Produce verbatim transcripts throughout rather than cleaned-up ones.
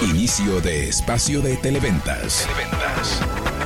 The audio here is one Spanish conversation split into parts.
Inicio de espacio de Televentas. Televentas.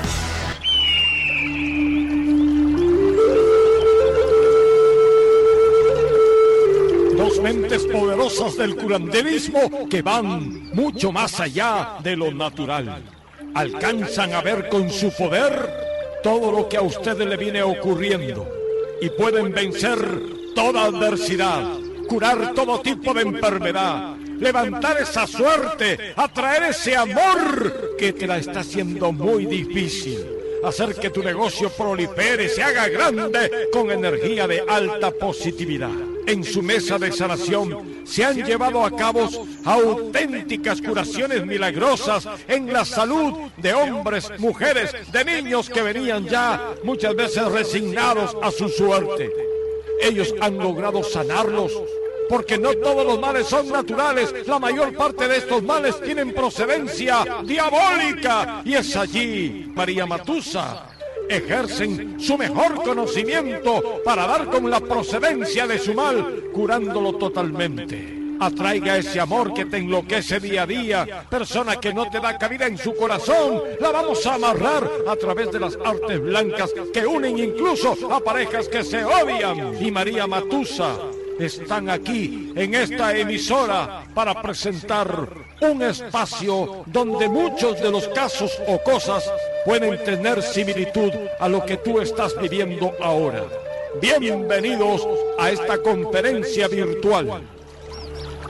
Dos mentes poderosas del curanderismo que van mucho más allá de lo natural. Alcanzan a ver con su poder todo lo que a ustedes le viene ocurriendo y pueden vencer toda adversidad, curar todo tipo de enfermedad, levantar esa suerte, atraer ese amor que te la está haciendo muy difícil, hacer que tu negocio prolifere, se haga grande con energía de alta positividad. En su mesa de sanación se han llevado a cabo auténticas curaciones milagrosas en la salud de hombres, mujeres, de niños que venían ya muchas veces resignados a su suerte. Ellos han logrado sanarlos, porque no todos los males son naturales. La mayor parte de estos males tienen procedencia diabólica. Y es allí, María Matusa, ejercen su mejor conocimiento para dar con la procedencia de su mal, curándolo totalmente. Atraiga ese amor que te enloquece día a día, persona que no te da cabida en su corazón. La vamos a amarrar a través de las artes blancas que unen incluso a parejas que se odian. Y María Matusa están aquí en esta emisora para presentar un espacio donde muchos de los casos o cosas pueden tener similitud a lo que tú estás viviendo ahora. Bienvenidos a esta conferencia virtual.